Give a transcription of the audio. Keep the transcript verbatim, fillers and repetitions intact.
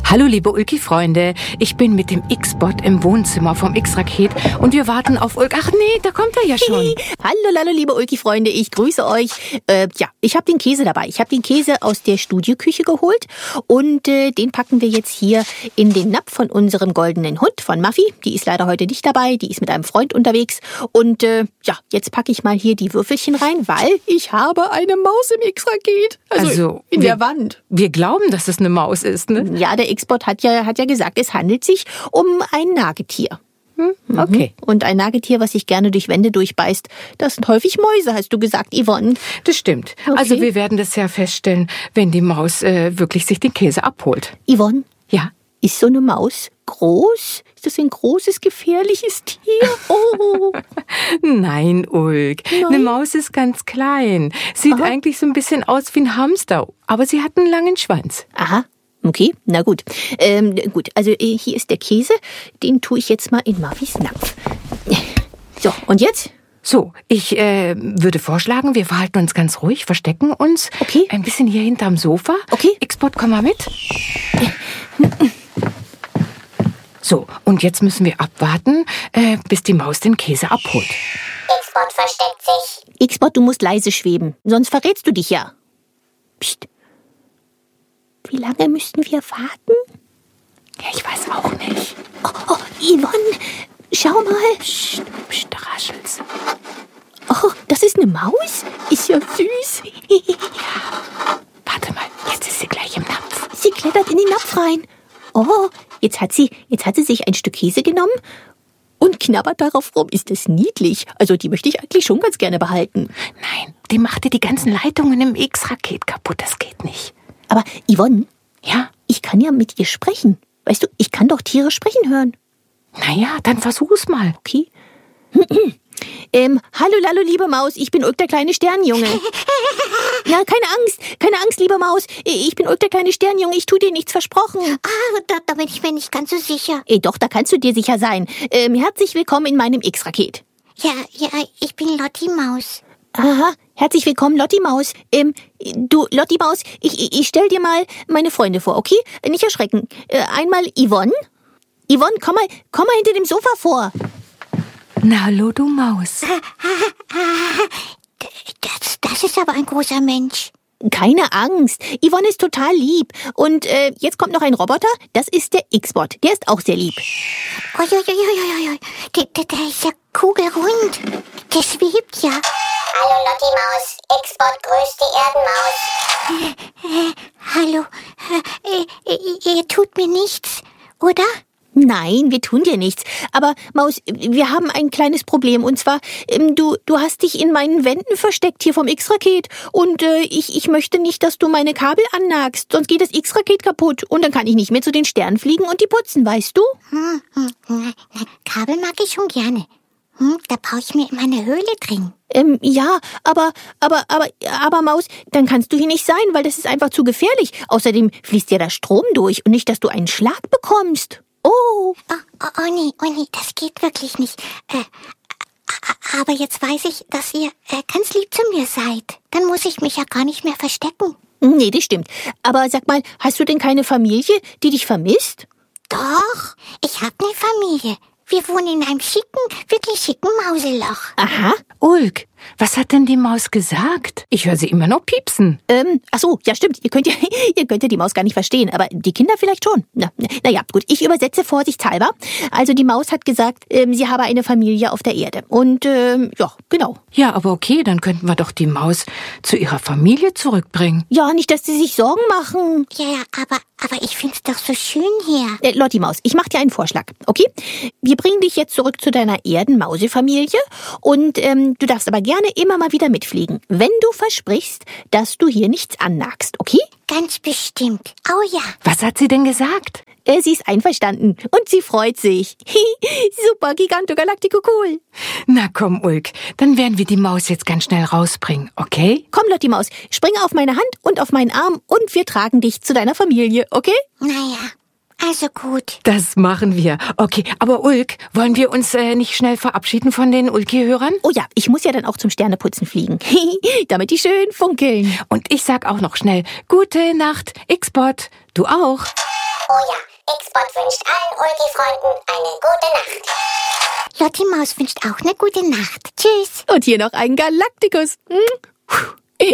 Hallo liebe Ulki-Freunde, ich bin mit dem X-Bot im Wohnzimmer vom X-Raket und wir warten auf Ulk. Ach nee, da kommt er ja schon. Hallo, hallo liebe Ulki-Freunde, ich grüße euch. Äh, ja, ich habe den Käse dabei. Ich habe den Käse aus der Studioküche geholt und äh, den packen wir jetzt hier in den Napf von unserem goldenen Hund, von Muffy. Die ist leider heute nicht dabei, die ist mit einem Freund unterwegs. Und äh, ja, jetzt packe ich mal hier die Würfelchen rein, weil ich habe eine Maus im X-Raket. Also, Also, in wir- der Wand. Wir glauben, dass es eine Maus ist, ne? Ja, der X-Bot hat ja, hat ja gesagt, es handelt sich um ein Nagetier. Hm, okay. Und ein Nagetier, was sich gerne durch Wände durchbeißt, das sind häufig Mäuse, hast du gesagt, Yvonne. Das stimmt. Okay. Also wir werden das ja feststellen, wenn die Maus äh, wirklich sich den Käse abholt. Yvonne, Ja. ist so eine Maus groß? Ist das ein großes, gefährliches Tier? Oh. Nein, Ulk. Eine Maus ist ganz klein. Sieht eigentlich so ein bisschen aus wie ein Hamster, aber sie hat einen langen Schwanz. Aha, okay, na gut. Ähm, gut, also äh, hier ist der Käse. Den tue ich jetzt mal in Muffys Napf. So, und jetzt? So, ich äh, würde vorschlagen, wir verhalten uns ganz ruhig, verstecken uns Okay. ein bisschen hier hinterm Sofa. Okay. X-Bot, komm mal mit. So, und jetzt müssen wir abwarten, äh, bis die Maus den Käse abholt. X-Bot versteckt sich. X-Bot, du musst leise schweben, sonst verrätst du dich ja. Psst. Wie lange müssten wir warten? Ja, ich weiß auch nicht. Oh, oh, Yvonne, schau mal. Psst, psst, da raschelt's. Oh, das ist eine Maus? Ist ja süß. Warte mal, jetzt ist sie gleich im Napf. Sie klettert in den Napf rein. Oh, jetzt hat sie, jetzt hat sie sich ein Stück Käse genommen und knabbert darauf rum. Ist das niedlich? Also die möchte ich eigentlich schon ganz gerne behalten. Nein, die machte die ganzen Leitungen im X-Raket kaputt. Das geht nicht. Aber Yvonne, Ja? ich kann ja mit ihr sprechen. Weißt du, ich kann doch Tiere sprechen hören. Naja, dann versuch's mal. Okay. ähm, hallo, hallo, liebe Maus, ich bin Ulk, der kleine Sternjunge. Ja, keine Angst, keine Angst, liebe Maus. Ich bin Ulk, der kleine Sternjunge, ich tu dir nichts versprochen. Ah, da, da bin ich mir nicht ganz so sicher. Ey, doch, da kannst du dir sicher sein. Ähm, herzlich willkommen in meinem X-Raket. Ja, ja, ich bin Lotti Maus. Aha, herzlich willkommen, Lotti Maus. Ähm, du, Lotti Maus, ich, ich, ich stell dir mal meine Freunde vor, okay? Nicht erschrecken. Äh, einmal Yvonne. Yvonne, komm mal, komm mal hinter dem Sofa vor. Na, hallo, du Maus. Das, das ist aber ein großer Mensch. Keine Angst, Yvonne ist total lieb. Und äh, jetzt kommt noch ein Roboter, das ist der X-Bot. Der ist auch sehr lieb. Uiuiuiuiui, der, der, der ist ja kugelrund. Der schwebt ja. Hallo Lotti Maus, X-Bot grüßt die Erdenmaus. Äh, äh, hallo, äh, äh, ihr tut mir nichts, oder? Nein, wir tun dir nichts. Aber Maus, wir haben ein kleines Problem. Und zwar, ähm, du, du hast dich in meinen Wänden versteckt hier vom X-Raket. Und äh, ich, ich möchte nicht, dass du meine Kabel annagst. Sonst geht das X-Raket kaputt. Und dann kann ich nicht mehr zu den Sternen fliegen und die putzen, weißt du? Hm, hm, na, na, Kabel mag ich schon gerne. Hm, da baue ich mir meine Höhle drin. Ähm, ja, aber, aber, aber, aber Maus, dann kannst du hier nicht sein, weil das ist einfach zu gefährlich. Außerdem fließt ja der Strom durch und nicht, dass du einen Schlag bekommst. Oh. Oh, oh, oh nee, oh nee, das geht wirklich nicht. Äh, a- aber jetzt weiß ich, dass ihr äh, ganz lieb zu mir seid. Dann muss ich mich ja gar nicht mehr verstecken. Nee, das stimmt. Aber sag mal, hast du denn keine Familie, die dich vermisst? Doch, ich hab ne Familie. Wir wohnen in einem schicken, wirklich schicken Mauseloch. Aha. Ulk, was hat denn die Maus gesagt? Ich höre sie immer noch piepsen. Ähm, ach so, ja stimmt. Ihr könnt ja, ihr könnt ja die Maus gar nicht verstehen, aber die Kinder vielleicht schon. Na, na ja, gut. Ich übersetze vorsichtshalber. Also die Maus hat gesagt, ähm, sie habe eine Familie auf der Erde. Und ähm, ja, genau. Ja, aber okay, dann könnten wir doch die Maus zu ihrer Familie zurückbringen. Ja, nicht, dass sie sich Sorgen machen. Ja, ja, aber, aber ich find's doch so schön hier. Äh, Lotti Maus, ich mach dir einen Vorschlag, okay? Wir bringen dich jetzt zurück zu deiner Erden-Mausefamilie und ähm, du darfst aber gerne immer mal wieder mitfliegen, wenn du versprichst, dass du hier nichts annagst, okay? Ganz bestimmt. Oh ja. Was hat sie denn gesagt? Äh, sie ist einverstanden und sie freut sich. Super, Giganto Galactico cool. Na komm, Ulk, dann werden wir die Maus jetzt ganz schnell rausbringen, okay? Komm, Lotti Maus, spring auf meine Hand und auf meinen Arm und wir tragen dich zu deiner Familie, okay? Naja, also gut. Das machen wir. Okay, aber Ulk, wollen wir uns äh, nicht schnell verabschieden von den Ulki-Hörern? Oh ja, ich muss ja dann auch zum Sterneputzen fliegen, damit die schön funkeln. Und ich sag auch noch schnell, gute Nacht, X-Bot, du auch. Oh ja, X-Bot wünscht allen Ulki-Freunden eine gute Nacht. Lotti Maus wünscht auch eine gute Nacht. Tschüss. Und hier noch ein Galaktikus. Hm?